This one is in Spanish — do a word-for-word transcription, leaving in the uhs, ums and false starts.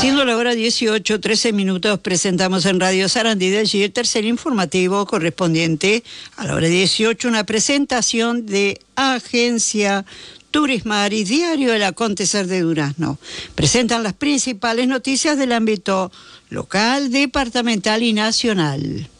Siendo la hora dieciocho, trece minutos, presentamos en Radio Sarandí de allí el tercer informativo correspondiente a la hora dieciocho, una presentación de Agencia Turismaris, diario El Acontecer de Durazno. Presentan las principales noticias del ámbito local, departamental y nacional.